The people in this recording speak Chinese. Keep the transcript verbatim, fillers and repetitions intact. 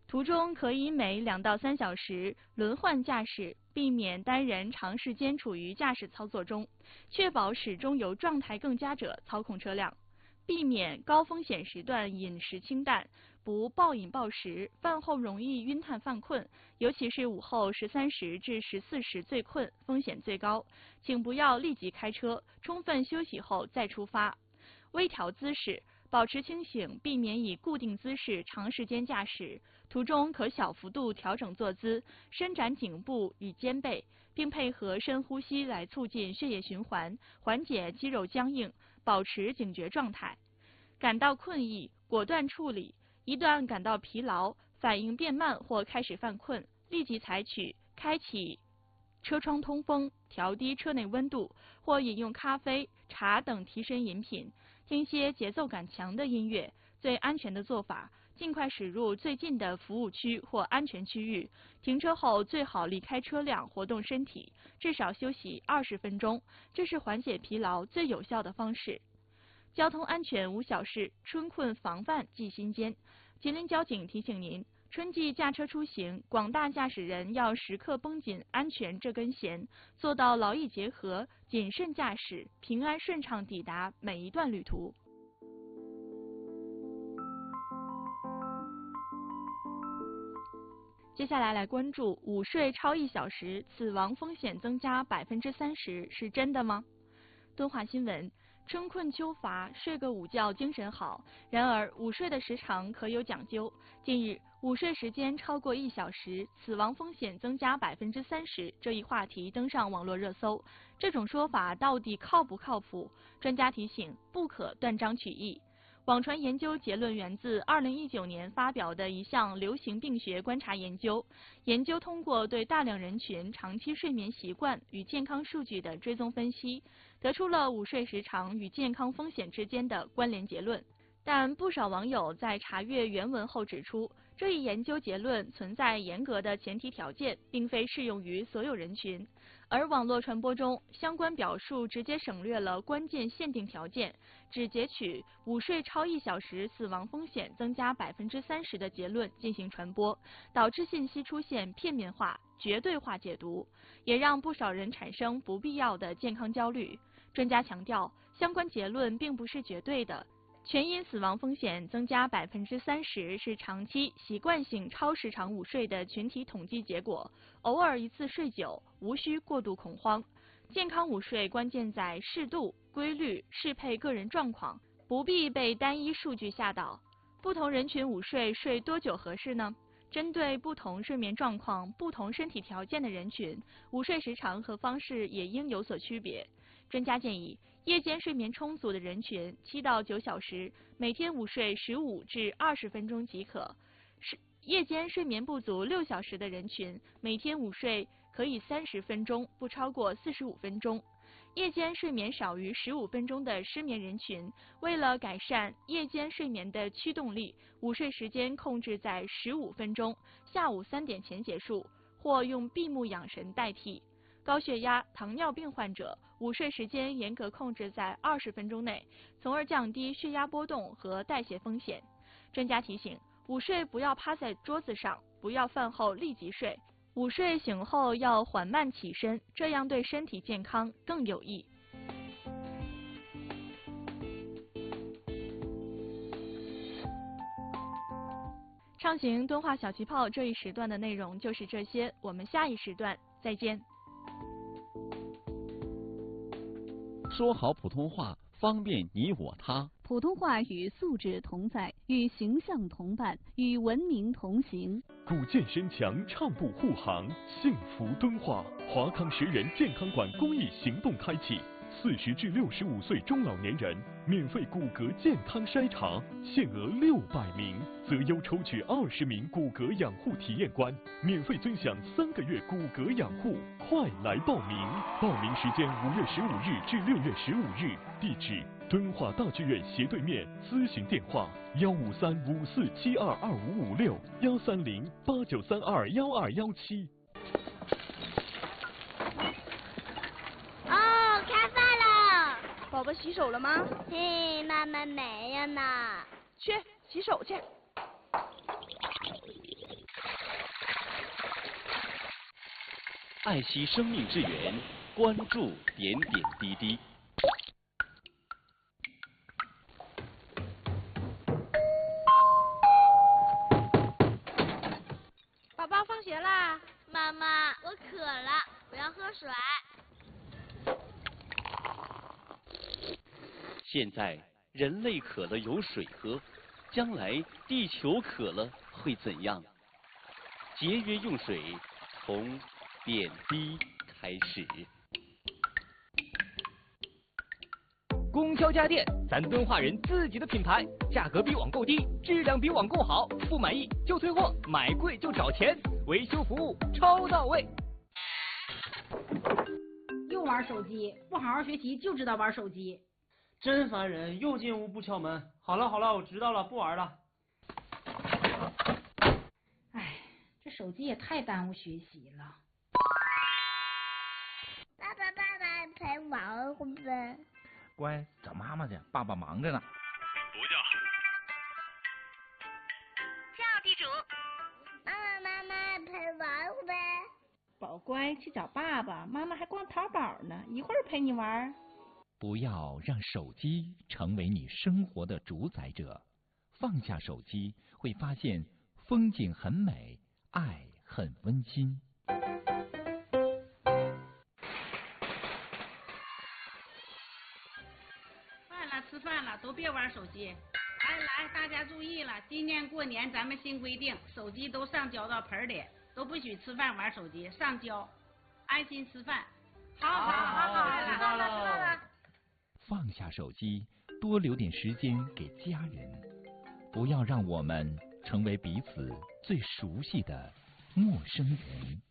途中可以每两到三小时轮换驾驶，避免单人长时间处于驾驶操作中，确保始终由状态更佳者操控车辆。避免高风险时段饮食清淡，不暴饮暴食，饭后容易晕碳犯困，尤其是午后十三时至十四时最困，风险最高。请不要立即开车，充分休息后再出发。微调姿势，保持清醒，避免以固定姿势长时间驾驶。途中可小幅度调整坐姿，伸展颈部与肩背，并配合深呼吸来促进血液循环，缓解肌肉僵硬，保持警觉状态。感到困意，果断处理。一旦感到疲劳、反应变慢或开始犯困，立即采取开启车窗通风、调低车内温度，或饮用咖啡、茶等提神饮品，听些节奏感强的音乐。最安全的做法，尽快驶入最近的服务区或安全区域。停车后最好离开车辆，活动身体，至少休息二十分钟，这是缓解疲劳最有效的方式。交通安全无小事，春困防范记心间。吉林交警提醒您，春季驾车出行，广大驾驶人要时刻绷紧安全这根弦，做到劳逸结合，谨慎驾驶，平安顺畅抵达每一段旅途。接下来来关注午睡超一小时，死亡风险增加百分之三十，是真的吗？敦化新闻。春困秋乏，睡个午觉精神好。然而，午睡的时长可有讲究。近日，午睡时间超过一小时，死亡风险增加百分之三十，这一话题登上网络热搜。这种说法到底靠不靠谱？专家提醒，不可断章取义。网传研究结论源自二零一九年发表的一项流行病学观察研究。研究通过对大量人群长期睡眠习惯与健康数据的追踪分析，得出了午睡时长与健康风险之间的关联结论。但不少网友在查阅原文后指出，这一研究结论存在严格的前提条件，并非适用于所有人群。而网络传播中，相关表述直接省略了关键限定条件，只截取午睡超一小时死亡风险增加百分之三十的结论进行传播，导致信息出现片面化、绝对化解读，也让不少人产生不必要的健康焦虑。专家强调，相关结论并不是绝对的。全因死亡风险增加百分之三十是长期习惯性超时长午睡的群体统计结果，偶尔一次睡久，无需过度恐慌。健康午睡关键在适度、规律，适配个人状况，不必被单一数据吓倒。不同人群午睡睡多久合适呢？针对不同睡眠状况、不同身体条件的人群，午睡时长和方式也应有所区别。专家建议，夜间睡眠充足的人群，七到九小时，每天午睡十五至二十分钟即可；是夜间睡眠不足六小时的人群，每天午睡可以三十分钟，不超过四十五分钟。夜间睡眠少于十五分钟的失眠人群，为了改善夜间睡眠的驱动力，午睡时间控制在十五分钟，下午三点前结束，或用闭目养神代替。高血压、糖尿病患者午睡时间严格控制在二十分钟内，从而降低血压波动和代谢风险。专家提醒，午睡不要趴在桌子上，不要饭后立即睡。午睡醒后要缓慢起身，这样对身体健康更有益。畅行敦化小气泡这一时段的内容就是这些，我们下一时段再见。 说好普通话，方便你我他。 普通话与素质同在，与形象同伴，与文明同行。 古建身强，畅步护航，幸福敦化。华康十人健康馆公益行动开启，四十至六十五岁中老年人免费骨骼健康筛查，限额六百名，择优抽取二十名骨骼养护体验官，免费尊享三个月骨骼养护。快来报名！报名时间五月十五日至六月十五日，地址敦化大剧院斜对面，咨询电话幺五三五四七二二五五六幺三零八九三二幺二幺七。 哦，开饭了。 宝宝洗手了吗？ 嘿，妈妈没有呢。 去洗手去。 爱惜生命之源，关注点点滴滴。 宝宝放学啦，妈妈，我渴了，我要喝水。 现在人类渴了有水喝，将来地球渴了会怎样？节约用水，从点滴开始。 供销家电，咱敦化人自己的品牌，价格比网购低，质量比网购好，不满意就退货，买贵就找钱，维修服务超到位。 又玩手机，不好好学习就知道玩手机， 真烦人！又进屋不敲门。好了好了，我知道了，不玩了。 哎，这手机也太耽误学习了。 爸爸爸爸陪玩会不会？ 乖，找妈妈去，爸爸忙着呢。 不叫。叫地主。妈妈妈妈陪玩会不会？ 宝乖，去找爸爸，妈妈还逛淘宝呢，一会儿陪你玩。 不要让手机成为你生活的主宰者，放下手机，会发现风景很美，爱很温馨。 饭了，吃饭了，都别玩手机。来来，大家注意了，今年过年咱们新规定，手机都上交到盆里，都不许吃饭玩手机，上交，安心吃饭。好好好好，知道了知道了。 放下手机，多留点时间给家人，不要让我们成为彼此最熟悉的陌生人。